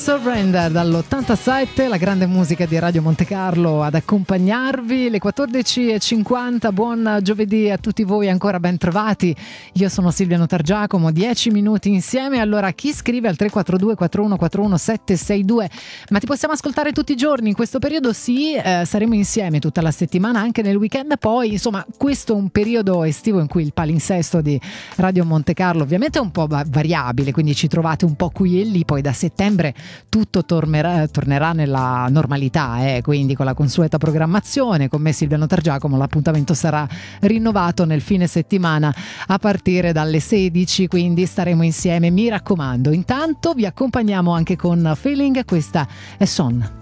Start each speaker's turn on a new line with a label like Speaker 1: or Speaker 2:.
Speaker 1: Surrender dall'87, la grande musica di Radio Monte Carlo ad accompagnarvi, le 14:50. Buon giovedì a tutti voi, ancora ben trovati. Io sono Silvia Notargiacomo, 10 minuti insieme. Allora, chi scrive al 342 4141 762? Ma ti possiamo ascoltare tutti i giorni in questo periodo? Sì, saremo insieme tutta la settimana, anche nel weekend. Poi, insomma, questo è un periodo estivo in cui il palinsesto di Radio Monte Carlo ovviamente è un po' variabile, quindi ci trovate un po' qui e lì. Poi da settembre tutto tornerà nella normalità, quindi con la consueta programmazione. Con me Silvia Notargiacomo l'appuntamento sarà rinnovato nel fine settimana a partire dalle 16, quindi staremo insieme, mi raccomando. Intanto vi accompagniamo anche con Feeling, questa è Son.